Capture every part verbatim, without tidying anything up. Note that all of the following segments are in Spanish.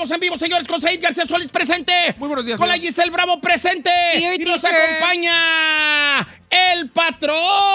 Estamos en vivo, señores, con Said García Solís presente. Muy buenos días. Con la Giselle Bravo presente. Dear Y nos teacher. acompaña el patrón.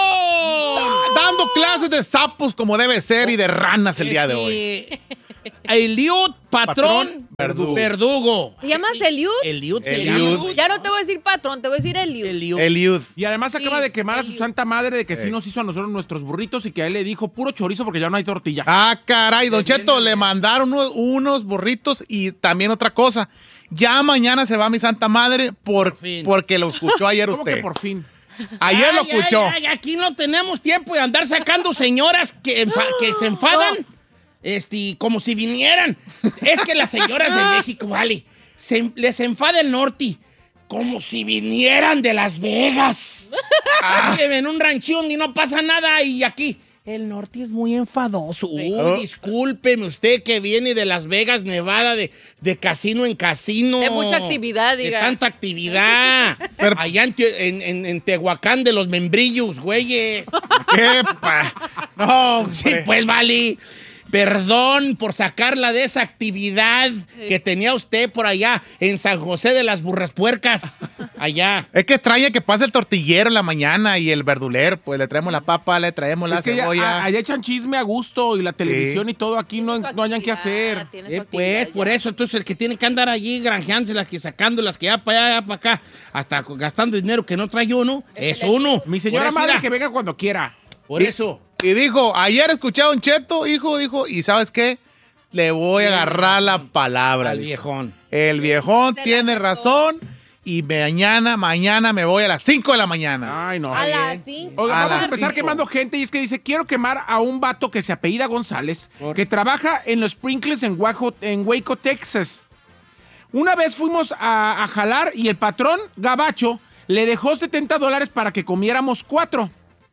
Dando clases de sapos como debe ser y de ranas el día de hoy. Eh, Eliud, patrón, Patrón, verdugo. verdugo. ¿Te llamas Eliud? Eliud se Eliud. llama. Ya no te voy a decir patrón, te voy a decir Eliud. Eliud. Eliud. Y además acaba Sí, de quemar a su el- santa madre de que sí Eh. nos hizo a nosotros nuestros burritos y que a él le dijo puro chorizo porque ya no hay tortilla. Ah, caray, Don Cheto, le mandaron unos, unos burritos y también otra cosa. Ya mañana se va mi santa madre por, Por fin. porque lo escuchó ayer ¿Cómo que usted. por fin? Ayer lo Ay, ay, escuchó. ay, aquí no tenemos tiempo de andar sacando señoras que, enfa- que se enfadan este, como si vinieran. Es que las señoras de México, vale, se- les enfada el norte como si vinieran de Las Vegas. Ah, viven en un ranchón donde no pasa nada y aquí... El norte es muy enfadoso. Uy, Oh. discúlpeme usted que viene de Las Vegas, Nevada, de, de casino en casino. De mucha actividad, diga. De tanta actividad. Pero- Allá en, Te- en- en- en Tehuacán de los membrillos, güeyes. ¿Qué pa? No, hombre. Sí, pues, vale. Perdón por sacarla de esa actividad que tenía usted por allá en San José de las Burras Puercas. Allá. Es que extraña que pase el tortillero en la mañana y el verdulero. Pues le traemos la papa, le traemos la Es que ya- cebolla. a- allá echan chisme a gusto y la televisión y todo. Aquí no, Tiene su no hayan que actividad, hacer. tiene su Eh, actividad pues, por ya. eso, entonces el que tiene que andar allí granjeándoselas, que sacándolas, que ya para allá, ya para acá, hasta gastando dinero que no trae uno, es uno. Mi señora Por eso, madre mira, que venga cuando quiera. Por Y- eso. Y dijo, ayer escuché a Don Cheto, hijo, dijo, y ¿sabes qué? Le voy a agarrar la palabra. Al dijo. viejón. El viejón Se la tiene aceptó. razón y mañana, mañana me voy a las cinco de la mañana. Ay, no. A las cinco. Oiga, A vamos las a empezar cinco. quemando gente y es que dice, quiero quemar a un vato que se apellida González, que trabaja en los sprinkles en Waco, en Waco, Texas. Una vez fuimos a, a jalar y el patrón, Gabacho, le dejó setenta dólares para que comiéramos cuatro.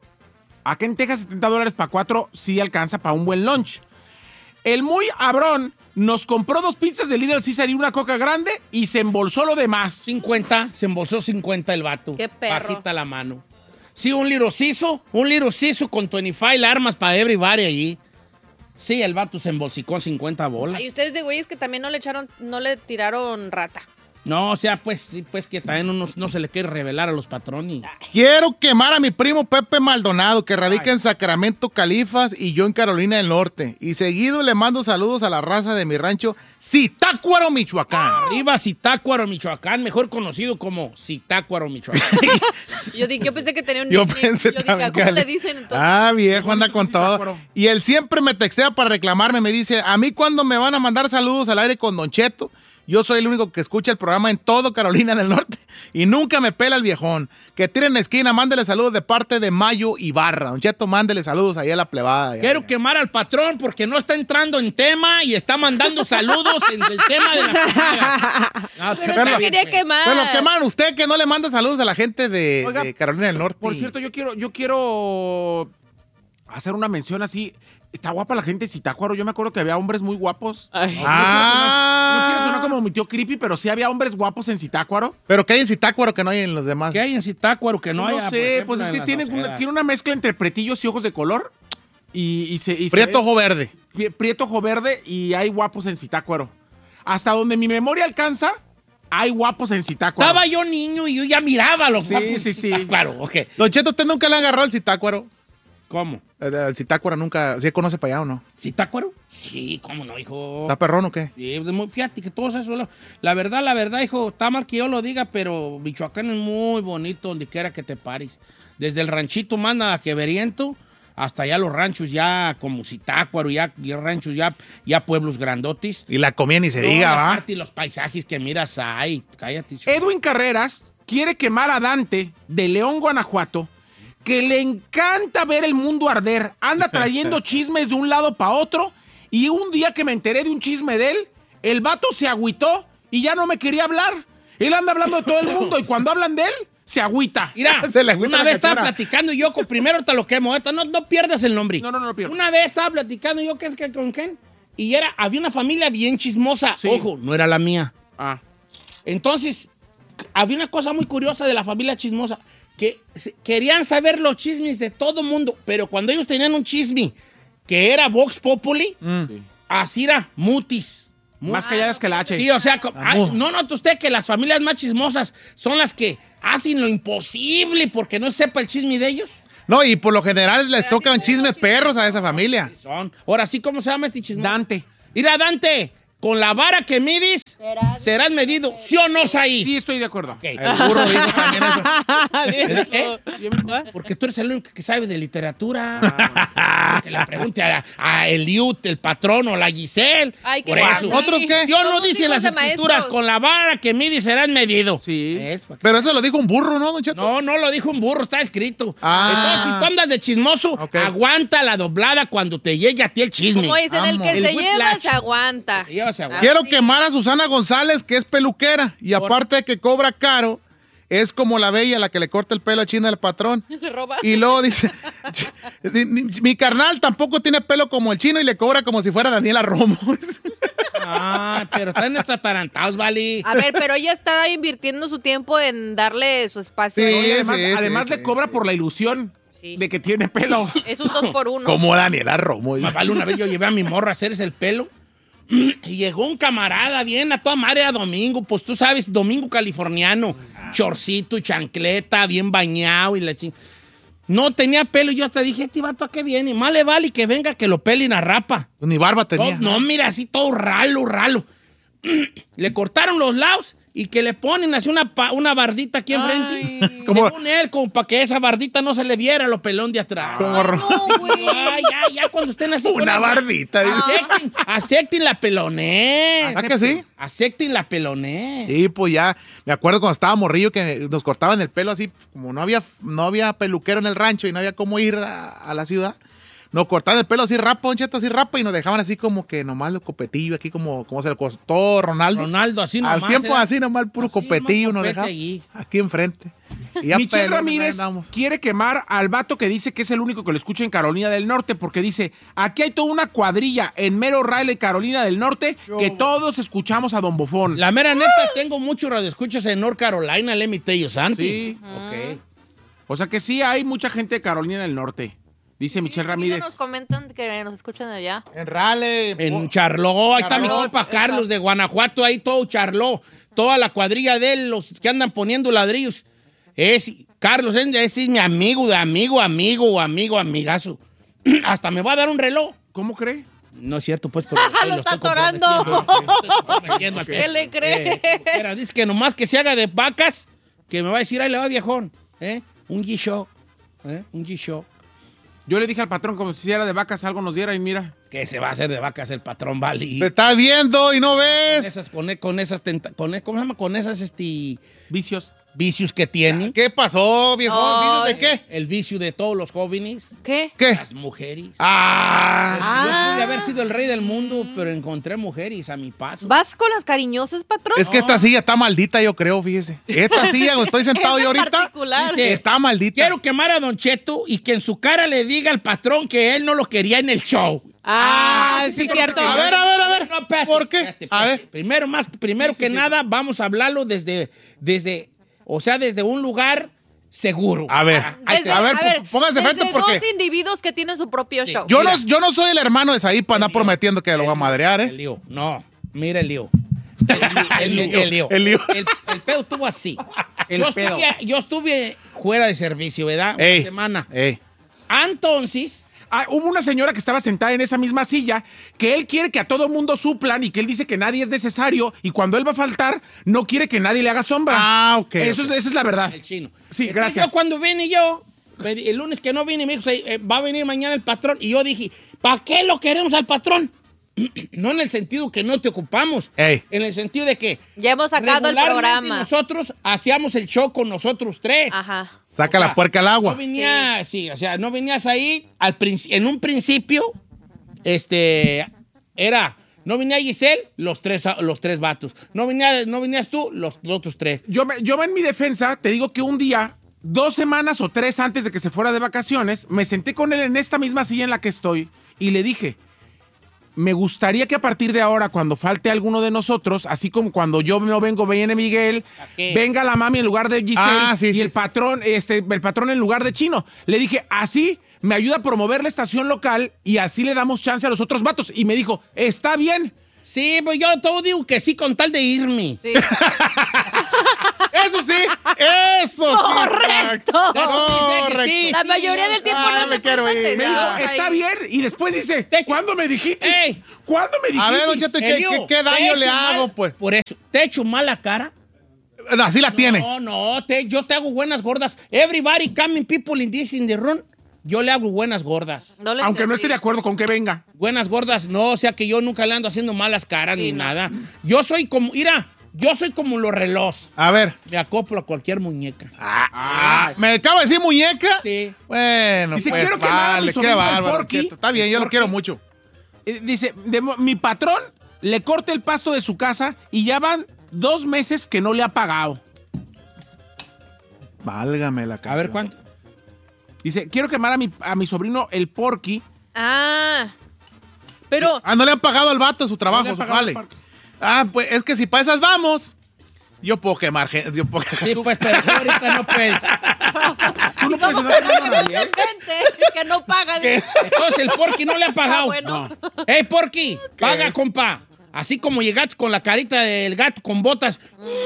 Acá en Texas setenta dólares para cuatro sí alcanza para un buen lunch. El muy abrón nos compró dos pizzas de Little Caesar y una coca grande y se embolsó lo demás. cincuenta, se embolsó cincuenta el vato. Qué perro. Bajita la mano. Sí, un lirociso, un lirociso con veinticinco armas para everybody allí. Sí, el vato se embolsicó cincuenta bolas. Hay ustedes de güeyes que también no le echaron, no le tiraron rata. No, o sea, pues, sí, pues que también uno no se le quiere revelar a los patrones. Quiero quemar a mi primo Pepe Maldonado, que radica en Sacramento, Califas, y yo en Carolina del Norte. Y seguido le mando saludos a la raza de mi rancho, Zitácuaro, Michoacán. Arriba Zitácuaro, Michoacán, mejor conocido como Zitácuaro, Michoacán. Yo, dije, yo pensé que tenía un Yo nickname. pensé Yo dije, también ¿cómo que le dicen entonces? Ah, viejo, anda con Zitácuaro. todo. Y él siempre me textea para reclamarme, me dice, a mí cuando me van a mandar saludos al aire con Don Cheto, yo soy el único que escucha el programa en todo Carolina del Norte y nunca me pela el viejón. Que tiren esquina, mándele saludos de parte de Mayo Ibarra. Don Cheto, mándele saludos ahí a la plebada. Quiero quemar al patrón porque no está entrando en tema y está mandando saludos en el tema de las comidas. No, Pero está te bien, quería pues. quemar. Bueno, queman usted que no le manda saludos a la gente de, Oiga, de Carolina del Norte. Por cierto, yo quiero, yo quiero hacer una mención así. Está guapa la gente de Zitácuaro. Yo me acuerdo que había hombres muy guapos. Ay. No, Ah. no quiero sonar como mi tío creepy, pero sí había hombres guapos en Zitácuaro. Pero que hay en Zitácuaro que no hay en los demás. ¿Qué hay en Zitácuaro que no No, haya? sé, por ejemplo, pues es en que las tiene una, afueras? tiene una mezcla entre pretillos y ojos de color. Y, y se, y se Prieto ve- ojo verde. Pri- Prieto ojo verde y hay guapos en Zitácuaro. Hasta donde mi memoria alcanza, hay guapos en Zitácuaro. Estaba yo niño y yo ya miraba a los Sí, guapos sí, de sí. Zitácuaro. Ok. Don Cheto, ¿usted nunca le ha agarrado el Zitácuaro? ¿Cómo? Eh, El Zitácuaro nunca, ¿sí conoce para allá o no? ¿Zitácuaro? Sí, ¿cómo no, hijo? ¿Está perrón o qué? Sí, de muy- fíjate que todo eso, la, la verdad, la verdad, hijo, está mal que yo lo diga, pero Michoacán es muy bonito donde quiera que te pares. Desde el ranchito más nada que Veriento hasta allá los ranchos ya como Zitácuaro, ya, ya ranchos ya, ya pueblos grandotes. Y la comida ni se No, diga, y ¿va? aparte, y los paisajes que miras ahí, cállate. Edwin Carreras quiere quemar a Dante de León, Guanajuato, que le encanta ver el mundo arder. Anda trayendo chismes de un lado para otro. Y un día que me enteré de un chisme de él, el vato se agüitó y ya no me quería hablar. Él anda hablando de todo el mundo y cuando hablan de él, se agüita. Mira, Se le agüita una la vez estaba cachorra. platicando y yo, con, primero te lo quemo, ahorita no, no pierdas el nombre. No, no, no lo pierdo. Una vez estaba platicando yo, ¿qué es que con quién? Y era, había una familia bien chismosa. Sí. Ojo, no era la mía. Ah. Entonces, había una cosa muy curiosa de la familia chismosa, que se- querían saber los chismes de todo mundo, pero cuando ellos tenían un chisme que era Vox Populi, Sí. así era mutis, Más calladas que la H. Sí, o sea, co- ay, ¿no nota usted que las familias más chismosas son las que hacen lo imposible porque no sepa el chisme de ellos? No, y por lo general les tocan chismes perros a esa familia. Son. Ahora sí, ¿cómo se llama este chismoso? Dante. Mira, Dante, con la vara que mides, Serás- serás medido. ¿Sí o no, ahí? Sí, estoy de acuerdo. Ok. El burro dijo también eso. ¿Eh? Porque tú eres el único que sabe de literatura. Que le pregunte a, a Eliud, el patrón, o la Giselle. Ay, qué Por guapo. eso. ¿Otros qué? Yo no Somos dice en hijos las de escrituras, maestros. con la vara que mides serás medido. Sí. ¿Ves? Pero eso lo dijo un burro, ¿no, don Cheto? No, no lo dijo un burro, está escrito. Ah. Entonces, si tú andas de chismoso, Ok. aguanta la doblada cuando te llegue a ti el chisme. Como dicen, el Amo. que El se lleva whiplash. se aguanta. Se lleva, se aguanta. Quiero sí. quemar a Susana González, que es peluquera. Y aparte de que cobra caro, es como la bella, la que le corta el pelo a China al patrón. Le roba. Y luego dice, mi, mi carnal tampoco tiene pelo como el chino y le cobra como si fuera Daniela Romo. Ah, pero están atarantados, vale. A ver, pero ella está invirtiendo su tiempo en darle su espacio. Sí, ¿no? Y además, sí, además sí, le sí. cobra por la ilusión Sí. de que tiene pelo. Es un dos por uno. Como Daniela Romo. dice. Más vale, una vez yo llevé a mi morra a hacerse el pelo y llegó un camarada bien a toda madre a Domingo, pues tú sabes, Domingo californiano, chorcito y chancleta, bien bañado y la ching... No tenía pelo y yo hasta dije, este vato a qué viene, más le vale que venga que lo pelen a rapa. Pues ni barba tenía. No, no, mira, así todo ralo, ralo. Le cortaron los lados y que le ponen así una, pa- una bardita aquí enfrente. Como- Según él, como para que esa bardita no se le viera lo pelón de atrás. Como ro- No, güey. Ya, ya, ya, cuando estén así. Una con- bardita. dice. Acepten, acepten la peloné. ¿Ah, que sí? Acepten la peloné. Sí, pues ya, me acuerdo cuando estaba morrillo que nos cortaban el pelo así, como no había, no había peluquero en el rancho y no había cómo ir a, a la ciudad. Nos cortaban el pelo así rapa, don Cheto, así rapa, y nos dejaban así como que nomás lo copetillo, aquí como, como se lo costó Ronaldo. Ronaldo, así nomás. Al tiempo era. así nomás, puro Así copetillo nomás nos copete dejaban allí. aquí enfrente. Y ya Michelle pelones Ramírez andamos. quiere quemar al vato que dice que es el único que lo escucha en Carolina del Norte, porque dice, aquí hay toda una cuadrilla en Mero Riley, Carolina del Norte, que todos escuchamos a Don Bofón. La mera neta, tengo muchos radioescuchas en North Carolina, let me tell you something. Sí. Ok. O sea que sí hay mucha gente de Carolina del Norte, dice Michelle Ramírez. Nos comentan que nos escuchan de allá. En Raleigh. En Charló, ahí está mi Charlot, compa Carlos de Guanajuato, ahí todo Charló. Toda la cuadrilla de él, los que andan poniendo ladrillos. Es Carlos, ese es mi amigo, de amigo, amigo, amigo, amigazo. Hasta me va a dar un reloj. ¿Cómo cree? No es cierto, pues. Pero Lo está atorando. ¿Qué ¿Qué le cree? Era, dice que nomás que se haga de vacas, que me va a decir, ahí le va viejón. ¿Eh? Un G-Shock. ¿Eh? Un G-Shock. Yo le dije al patrón como si era de vacas algo nos diera y mira. Que se va a hacer de vacas el patrón Bali. Te estás viendo y no Con ves. esas, con, con esas tenta- con, ¿cómo se llama? Con esas este, Vicios. vicios que tiene. ¿Qué pasó, viejo? No. ¿Vicios de qué? El vicio de todos los jóvenes. ¿Qué? ¿Qué? Las mujeres. Ah. Ah. Yo pude haber sido el rey del mundo, pero encontré mujeres a mi paso. ¿Vas con las cariñosas, patrón? Es que esta silla está maldita, yo creo, fíjese. Esta silla, donde estoy sentado yo En ahorita, particular. Dice, está maldita. Quiero quemar a Don Cheto y que en su cara le diga al patrón que él no lo quería en el show. Ah, Ah, sí, sí, sí, cierto. porque- A ver, a ver, a ver. No, espérate, ¿Por qué? espérate, A espérate. ver. Primero, más, primero Sí, sí, que sí. nada, vamos a hablarlo desde, desde, o sea, desde un lugar seguro. A ver. Ah, ahí te- Desde- a ver, póngase desde frente porque- dos individuos que tienen su propio Sí. show. Yo Mira. no, yo no soy el hermano de Said para andar prometiendo que lo va a madrear, El ¿eh? lío. No, mira el lío. El, lío, el lío. el lío. El, el pedo estuvo así. El yo, pedo. Estuve, yo estuve fuera de servicio, ¿verdad? Ey, Una semana. ey. Entonces, Ah, hubo una señora que estaba sentada en esa misma silla que él quiere que a todo mundo suplan y que él dice que nadie es necesario y cuando él va a faltar no quiere que nadie le haga sombra. Ah, ok, Eso ok. Es, esa es la verdad. el chino. Sí, Entonces, gracias. Yo cuando vine yo, el lunes que no vine, me dijo, eh, va a venir mañana el patrón. Y yo dije, ¿para qué lo queremos al patrón? No en el sentido que no te ocupamos. Ey. En el sentido de que Ya hemos sacado el regularmente programa. nosotros hacíamos el show con nosotros tres. Ajá. Saca O sea, la puerca al agua. No venía, sí. o sea, no venías ahí al princi- en un principio, este, era, no venía Giselle, los tres, los tres vatos. No, venía, no venías tú, los, los otros tres. Yo, me- yo en mi defensa te digo que un día, dos semanas o tres antes de que se fuera de vacaciones, me senté con él en esta misma silla en la que estoy y le dije, me gustaría que a partir de ahora, cuando falte alguno de nosotros, así como cuando yo no vengo, viene Miguel, ¿A qué? venga la mami en lugar de Giselle Ah, sí, y sí, el sí. patrón, este, el patrón en lugar de Chino. Le dije, así me ayuda a promover la estación local y así le damos chance a los otros vatos. Y me dijo, está bien. Sí, pues yo todo digo que sí con tal de irme. Sí. Eso sí, eso sí. Correcto. Correcto. Sí, La sí, mayoría yo- del tiempo Ah, no me te quiero ir. fuiste. Me dijo, Ah, está ahí. bien. Y después dice, Te- ¿cuándo me dijiste? Ey. ¿Cuándo me dijiste? A ver, Don Cheto, ¿qué, Elio, qué, qué daño te he le hecho hago, mal- pues? Por eso, ¿te he hecho mala cara? Así la tiene. No, no, te, yo te hago buenas gordas. Everybody coming people in this in the room, yo le hago buenas gordas. No le Aunque no entendí. esté de acuerdo con que venga. Buenas gordas, no, o sea que yo nunca le ando haciendo malas caras Sí, ni no. nada. Yo soy como, mira, yo soy como los relojes. A ver. Me acoplo a cualquier muñeca. Ah, ¿Me acaba de decir muñeca? Sí. Bueno, Dice, pues quiero quemar a mi vale, qué sobrino, el bárbaro. Porky. Cheto. Está bien, yo lo Porky. quiero mucho. Eh, Dice, de mo- mi patrón le corta el pasto de su casa y ya van dos meses que no le ha pagado. Válgame la cara. A ver cuánto. Dice, quiero quemar a mi, a mi sobrino el Porky. Ah. Pero, Ah, no le han pagado al vato su No trabajo, le ha su pagado jale. el Porky. Ah, pues es que si para esas vamos, yo puedo quemar gente. Yo puedo... Sí, pues, pero tú ahorita no puedes. Tú no puedes vamos andar a quemando a nadie, ¿eh? gente que no paga. Entonces el Porky no le ha pagado. Ah, bueno. No. ¡Ey, Porky! Paga, compa. Así como llegaste con la carita del gato con botas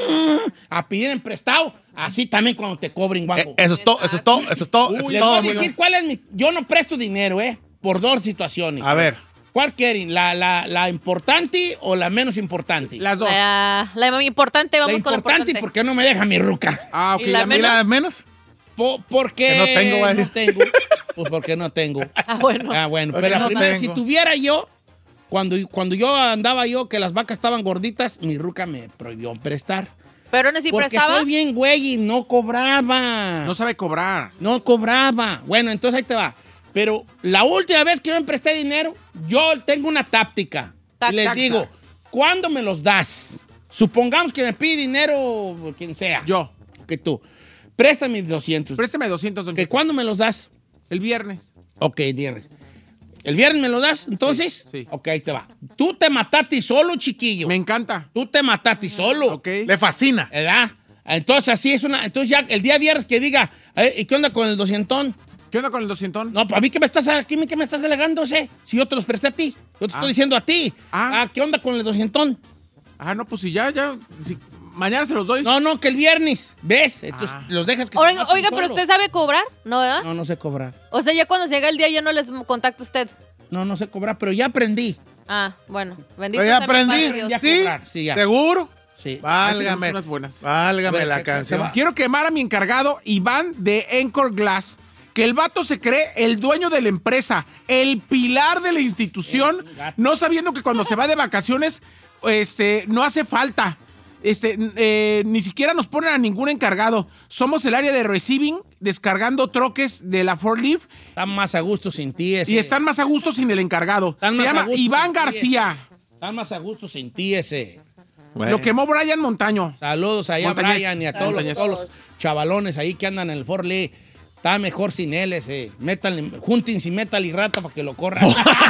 a pedir en prestado, así también cuando te cobren, guapo. Eh, eso es todo, eso es todo, eso es todo, eso Uy, es les voy todo. a amigo. decir cuál es mi... Yo no presto dinero, ¿eh? Por dos situaciones. A ver. ¿Cuál quieren? ¿La, la, la importante o la menos importante? Las dos. La, la importante, La vamos con la importante importante. porque no me deja mi ruca. Ah, ok. ¿Y la la ¿Y mira- la menos? Po- porque Que no tengo, va a no decir. tengo. Pues porque no tengo. Ah, bueno. Ah, bueno. Porque Pero la no primera, tengo. si tuviera yo, cuando, cuando yo andaba yo, que las vacas estaban gorditas, mi ruca me prohibió prestar. Pero no si porque prestaba. soy bien güey y no cobraba. No sabe cobrar. No cobraba. Bueno, entonces ahí te va. Pero la última vez que yo me presté dinero, yo tengo una táctica. Tac, y les tac, digo, tac. ¿cuándo me los das? Supongamos que me pide dinero quien sea. Yo. Que tú. Préstame doscientos. Préstame doscientos, don ¿Que Cheto. ¿Cuándo me los das? El viernes. Ok, el viernes. ¿El viernes me lo das? Entonces, Sí, sí. ok, ahí te va. Tú te mataste solo, chiquillo. Me encanta. Tú te mataste solo. Ok. Le fascina. ¿Verdad? Entonces, así es una. Entonces, ya el día viernes que diga, eh, ¿y qué onda con el doscientón? ¿Qué onda con el doscientón? No, pues a mí que me estás aquí, ¿qué me estás alegando, sé? Si yo te los presté a ti. Yo te Ah. estoy diciendo a ti. Ah. Ah, ¿qué onda con el doscientón? Ah, no, pues si ya, ya. Si, mañana se los doy. No, no, que el viernes. ¿Ves? Entonces, Ah. los dejas que se Oiga, maten oiga, pero solo. usted sabe cobrar, ¿no, verdad? No, no sé cobrar. O sea, ya cuando llega el día ya no les contacta usted. No, no sé cobrar, pero ya aprendí. Ah, bueno. Bendito Pero ya sea mi Padre aprendí. Dios. Ya ¿Sí? cobrar, sí, ya. ¿Seguro? Sí. Ahí Válgame. tenemos unas buenas. Válgame Bueno, la se- canción. se va. Quiero quemar a mi encargado, Iván de Encore Glass, que el vato se cree el dueño de la empresa, el pilar de la institución, Es un gato. no sabiendo que cuando se va de vacaciones, este, no hace falta. Este, eh, ni siquiera nos ponen a ningún encargado. Somos el área de receiving, descargando troques de la Ford Leaf Están más a gusto sin ti ese. y están más a gusto sin el encargado. Están Se más a llama gusto Iván sin ti García. ese. Están más a gusto sin ti ese. Bueno. Lo quemó Brian Montaño. Saludos allá a Montañez. Brian y a todos los, Montañez. todos los chavalones ahí que andan en el Ford Lee. Está mejor sin él ese. Métanle, júntense y métale rata para que lo corran.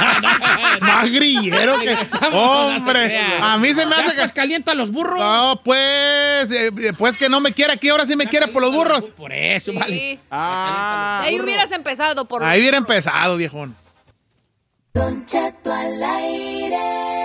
Más grillero que... Regresamos, no se Hombre, crean. a mí se me Ya, hace pues que... calienta los burros. No, pues, eh, pues que no me quiere aquí, ahora sí me quiere por los burros. Por eso, Sí. vale. Ah, De ahí hubieras empezado por... Ahí hubiera empezado, viejón. Don Cheto al aire.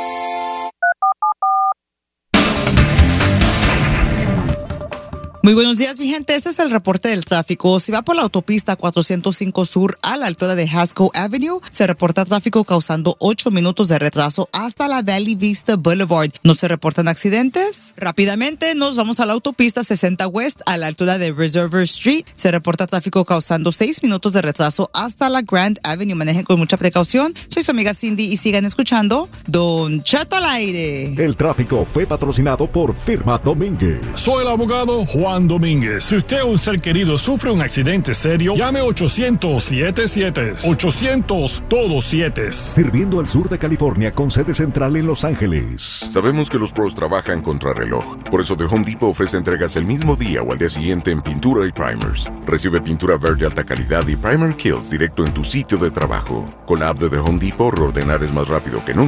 Muy buenos días, mi gente. Este es el reporte del tráfico. Si va por la autopista cuatrocientos cinco Sur a la altura de Haskell Avenue, se reporta tráfico causando ocho minutos de retraso hasta la Valley Vista Boulevard. ¿No se reportan accidentes? Rápidamente nos vamos a la autopista sesenta West a la altura de Reservoir Street. Se reporta tráfico causando seis minutos de retraso hasta la Grand Avenue. Manejen con mucha precaución. Soy su amiga Cindy y sigan escuchando Don Cheto al aire. El tráfico fue patrocinado por Firma Domínguez. Soy el abogado Juan Domínguez. Si usted o un ser querido sufre un accidente serio, llame ochocientos siete siete. ochocientos todos siete. Sirviendo al sur de California con sede central en Los Ángeles. Sabemos que los pros trabajan contra reloj. Por eso The Home Depot ofrece entregas el mismo día o al día siguiente en pintura y primers. Recibe pintura verde alta calidad y primer kills directo en tu sitio de trabajo. Con la app de The Home Depot, reordenar es más rápido que nunca.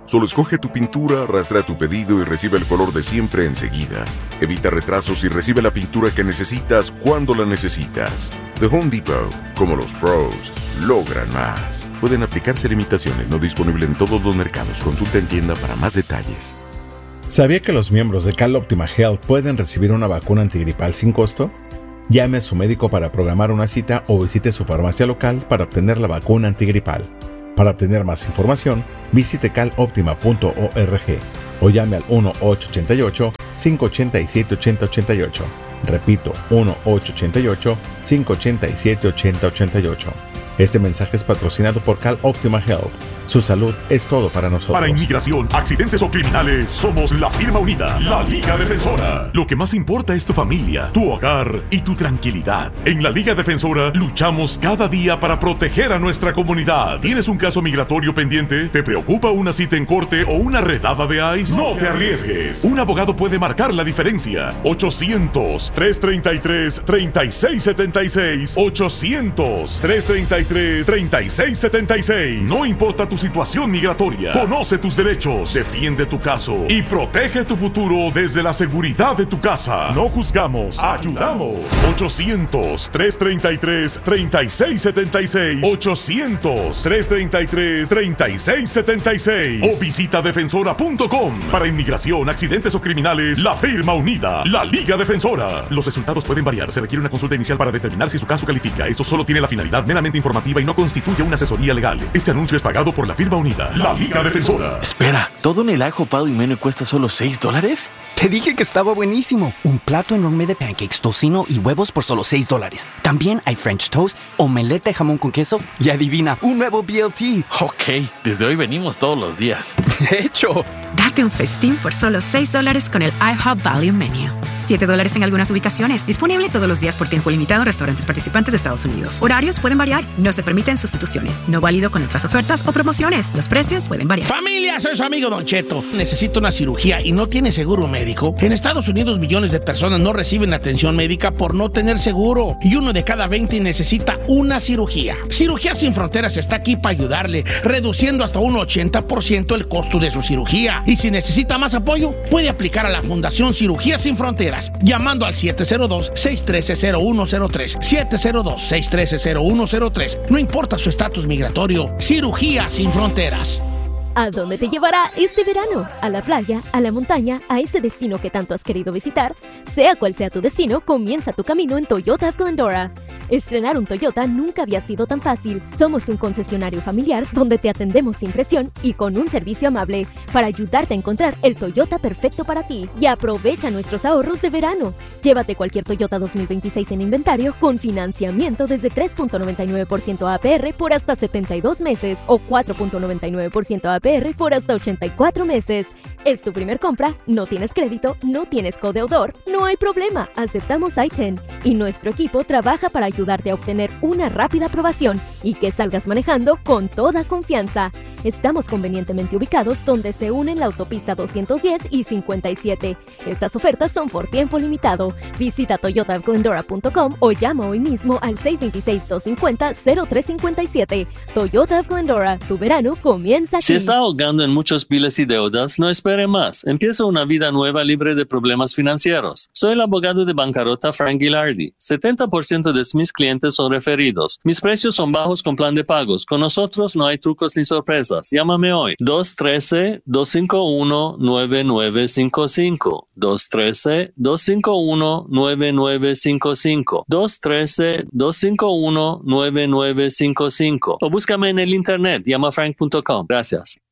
Solo escoge tu pintura, arrastra tu pedido y recibe el color de siempre enseguida. Evita retrasos y recibe la pintura que necesitas cuando la necesitas. The Home Depot, como los pros, logran más. Pueden aplicarse limitaciones, no disponible en todos los mercados. Consulta en tienda para más detalles. ¿Sabía que los miembros de CalOptima Health pueden recibir una vacuna antigripal sin costo? Llame a su médico para programar una cita o visite su farmacia local para obtener la vacuna antigripal. Para obtener más información, visite cal optima punto org o llame al uno ocho ocho ocho, cinco ocho siete, ocho cero ocho ocho. Repito, uno ocho ocho ocho, cinco ocho siete, ocho cero ocho ocho. Este mensaje es patrocinado por CalOptima Health. Su salud es todo para nosotros. Para inmigración, accidentes o criminales, somos la firma unida, la Liga Defensora. Lo que más importa es tu familia, tu hogar y tu tranquilidad. En la Liga Defensora luchamos cada día para proteger a nuestra comunidad. ¿Tienes un caso migratorio pendiente? ¿Te preocupa una cita en corte o una redada de ICE? No te arriesgues. Un abogado puede marcar la diferencia. ochocientos, tres treinta y tres, treinta y seis setenta y seis. ochocientos, tres treinta y tres, treinta y seis setenta y seis. No importa tu situación migratoria. Conoce tus derechos, defiende tu caso y protege tu futuro desde la seguridad de tu casa. No juzgamos, ayudamos. ochocientos, tres treinta y tres, treinta y seis setenta y seis. ochocientos, tres treinta y tres, treinta y seis setenta y seis. O visita defensora punto com. Para inmigración, accidentes o criminales, la firma unida, la Liga Defensora. Los resultados pueden variar. Se requiere una consulta inicial para determinar si su caso califica. Esto solo tiene la finalidad meramente informativa y no constituye una asesoría legal. Este anuncio es pagado por la firma unida, la Liga Defensora. Espera, ¿todo en el ajo pado y menú cuesta solo seis dólares? Te dije que estaba buenísimo. Un plato enorme de pancakes, tocino y huevos por solo seis dólares. También hay French toast, omelette de jamón con queso y adivina, un nuevo B L T. Ok, desde hoy venimos todos los días. De hecho. Date un festín por solo seis dólares con el IHOP Value Menu. siete dólares en algunas ubicaciones. Disponible todos los días por tiempo limitado en restaurantes participantes de Estados Unidos. Horarios pueden variar. No se permiten sustituciones. No válido con otras ofertas o promociones. Los precios pueden variar. Familia, soy su amigo Don Cheto. Necesito una cirugía y no tiene seguro médico. En Estados Unidos millones de personas no reciben atención médica por no tener seguro. Y uno de cada veinte necesita una cirugía. Cirugías Sin Fronteras está aquí para ayudarle, reduciendo hasta un ochenta por ciento el costo de su cirugía. Y si necesita más apoyo, puede aplicar a la Fundación Cirugías Sin Fronteras, llamando al siete cero dos, seis uno tres, cero uno cero tres, siete cero dos, seis uno tres, cero uno cero tres. No importa su estatus migratorio, Cirugía Sin Fronteras. ¿A dónde te llevará este verano? ¿A la playa? ¿A la montaña? ¿A ese destino que tanto has querido visitar? Sea cual sea tu destino, comienza tu camino en Toyota of Glendora. Estrenar un Toyota nunca había sido tan fácil. Somos un concesionario familiar donde te atendemos sin presión y con un servicio amable para ayudarte a encontrar el Toyota perfecto para ti. Y aprovecha nuestros ahorros de verano. Llévate cualquier Toyota dos mil veintiséis en inventario con financiamiento desde tres punto noventa y nueve por ciento A P R por hasta setenta y dos meses o cuatro punto noventa y nueve por ciento A P R por hasta ochenta y cuatro meses. ¿Es tu primer compra? ¿No tienes crédito? ¿No tienes codeudor? No hay problema, aceptamos I diez y nuestro equipo trabaja para ayudarte a obtener una rápida aprobación y que salgas manejando con toda confianza. Estamos convenientemente ubicados donde se unen la autopista doscientos diez y cincuenta y siete. Estas ofertas son por tiempo limitado. Visita toyota of glendora punto com o llama hoy mismo al seis dos seis, dos cinco cero, cero tres cinco siete. Toyota of Glendora, tu verano comienza aquí. Si está ahogando en muchos biles y deudas, no espere más. Empieza una vida nueva libre de problemas financieros. Soy el abogado de bancarrota Frank Gilardi. setenta por ciento de mis clientes son referidos. Mis precios son bajos con plan de pagos. Con nosotros no hay trucos ni sorpresas. Llámame hoy. dos uno tres, dos cinco uno, nueve nueve cinco cinco. dos uno tres, dos cinco uno, nueve nueve cinco cinco. dos uno tres, dos cinco uno, nueve nueve cinco cinco. O búscame en el internet. llama frank punto com. Gracias.